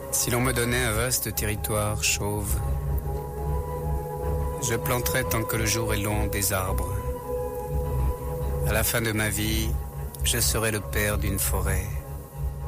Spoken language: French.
Si l'on me donnait un vaste territoire chauve, je planterais tant que le jour est long des arbres. À la fin de ma vie, je serai le père d'une forêt.